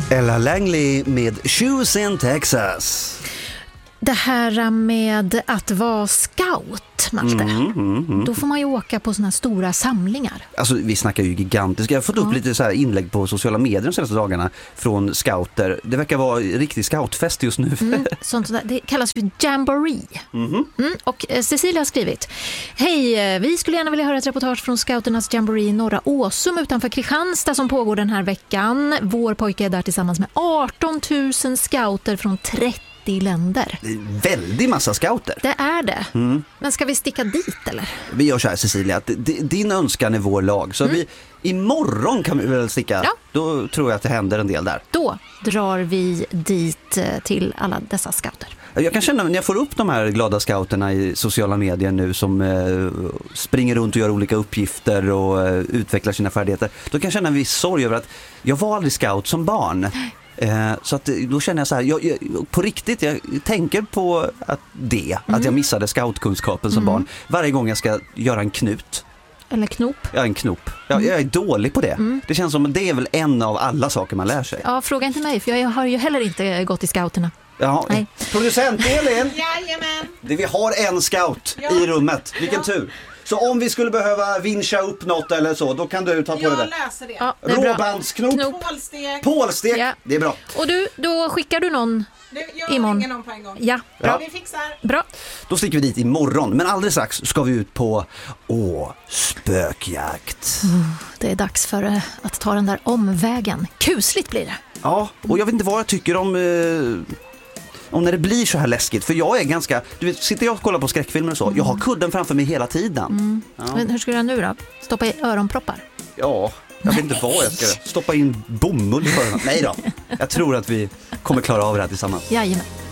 Ella Langley med Shoes in Texas. Det här med att vara scout, Malte. Då får man ju åka på såna stora samlingar. Alltså vi snackar ju gigantiska. Jag har fått upp lite så här inlägg på sociala medier de senaste dagarna från scouter. Det verkar vara riktig scoutfest just nu. Sånt där. Det kallas för jamboree. Och Cecilia har skrivit: Hej, vi skulle gärna vilja höra ett reportage från scouternas jamboree i Norra Åsum utanför Kristianstad som pågår den här veckan. Vår pojke är där tillsammans med 18 000 scouter från 30 länder. Det är väldigt massa scouter. Det är det. Men ska vi sticka dit eller? Vi gör så här, Cecilia, att din önskan är vår lag. Så imorgon kan vi väl sticka. Ja. Då tror jag att det händer en del där. Då drar vi dit till alla dessa scouter. Jag kan känna när jag får upp de här glada scouterna i sociala medier nu som springer runt och gör olika uppgifter och utvecklar sina färdigheter. Då kan jag känna en viss sorg över att jag var aldrig scout som barn. Så att då känner jag så här, jag på riktigt, jag tänker på att jag missade scoutkunskapen som barn. Varje gång jag ska göra en knut. Eller knop. Ja, en knop. Jag är dålig på det. Det känns som att det är väl en av alla saker man lär sig. Ja, fråga inte mig, för jag har ju heller inte gått i scouterna. Ja, Nej. Producent Elin. Jajamän. Vi har en scout i rummet. Vilken tur. Så om vi skulle behöva vincha upp något eller så, då kan du ta på det. Jag löser det. Ja, det är bra. Råbandsknop. Pålstek. Pålstek. Ja. Det är bra. Och du, då skickar du någon Jag imorgon. ringer någon på en gång. Ja, bra. Vi fixar. Bra. Då sticker vi dit imorgon. Men alldeles strax ska vi ut på spökjakt. Det är dags för att ta den där omvägen. Kusligt blir det. Ja, och jag vet inte vad jag tycker om när det blir så här läskigt. För jag är ganska, du vet, sitter jag och kollar på skräckfilmer och så. Jag har kudden framför mig hela tiden. Ja. Men hur ska du göra nu då? Stoppa i öronproppar? Ja, jag vet inte vad jag ska stoppa in bomull i öronen. Nej då, jag tror att vi kommer klara av det här tillsammans. Jajamän.